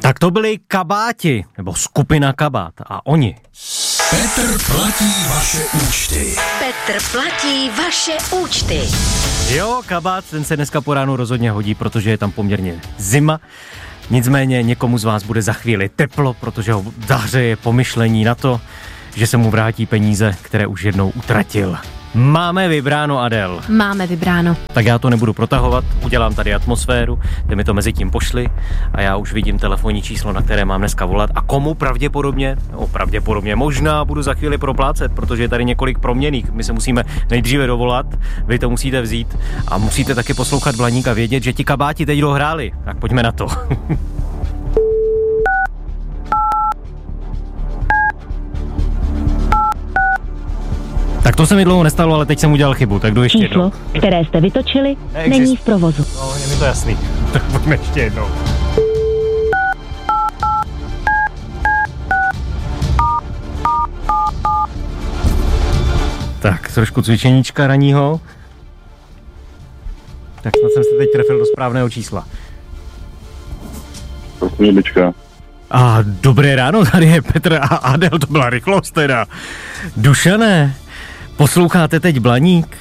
Tak to byli Kabáti, nebo skupina Kabát a oni. Petr platí vaše účty. Petr platí vaše účty. Jo, Kabát, ten se dneska po ránu rozhodně hodí, protože je tam poměrně zima. Nicméně někomu z vás bude za chvíli teplo, protože ho zahřeje pomyšlení na to, že se mu vrátí peníze, které už jednou utratil. Máme vybráno, Adel. Máme vybráno. Tak já to nebudu protahovat, udělám tady atmosféru, ty mi to mezi tím pošli a já už vidím telefonní číslo, na které mám dneska volat a komu pravděpodobně možná budu za chvíli proplácet, protože je tady několik proměnných. My se musíme nejdříve dovolat, vy to musíte vzít a musíte taky poslouchat Blaník a vědět, že ti Kabáti teď dohráli. Tak pojďme na to. Tak to se mi dlouho nestalo, ale teď jsem udělal chybu, tak jdu ještě jednou. Číslo, které jste vytočili, není v provozu. No, je mi to jasný. Tak pojďme ještě jednou. Tak, trošku cvičeníčka raního. Tak snad jsem se teď trefil do správného čísla. A dobré ráno, tady je Petr a Adel, to byla rychlost teda. Dušané, posloucháte teď Blaník?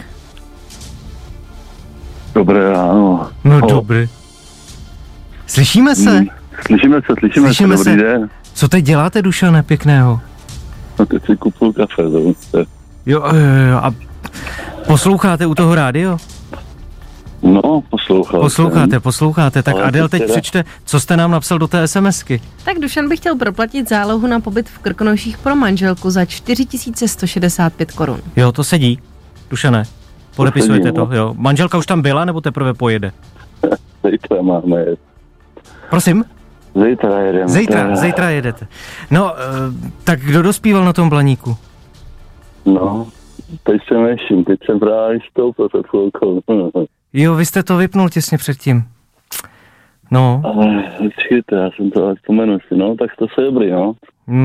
Dobré ráno. No dobré. Slyšíme se? Slyšíme se, dobrý den. Co teď děláte, Dušané, pěkného? No teď si kupuju kafe, Jo, a posloucháte u toho rádio? No, Posloucháte, tak ale Adel teď teda přečte, co jste nám napsal do té SMSky. Tak Dušan by chtěl proplatit zálohu na pobyt v Krkonoších pro manželku za 4165 korun. Jo, to sedí, Dušané, podepisujete sedí, to, no. jo. Manželka už tam byla, nebo teprve pojede? Zítra máme jet. Prosím? Zítra jedeme. Zítra jedete. No, tak kdo dospíval na tom Blaníku? No, teď se meším, teď jsem právě vystoupil před chvilkou. Jo, vy jste to vypnul těsně předtím. No. Ale počkejte, já jsem to ale vzpomenu si, no, tak to je dobrý, no.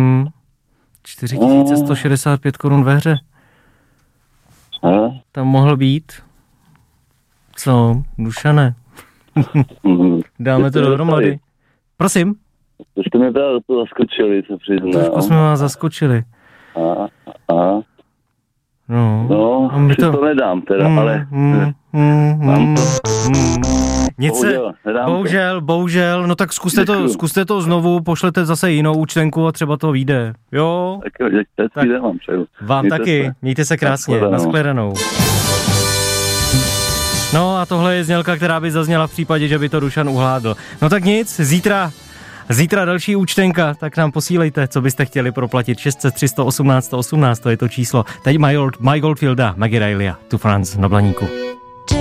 4165 korun ve hře. Tam mohl být. Co, Dušané? Dáme to dohromady. Prosím? To jste mě teda to zaskočili, se přiznám. Trošku jsme vás zaskočili. No, my to nedám teda, ale mám to. Bohužel, no tak zkuste to znovu, pošlete zase jinou účtenku a třeba to vyjde, jo? Tak vám přeju. Vám taky, mějte se krásně, nashledanou. No a tohle je znělka, která by zazněla v případě, že by to Dušan uhládl. No tak nic, Zítra další účtenka, tak nám posílejte, co byste chtěli proplatit. 600 318 118, to je to číslo. Teď My Goldfielda, Maggie Reilly, To France na Blaníku.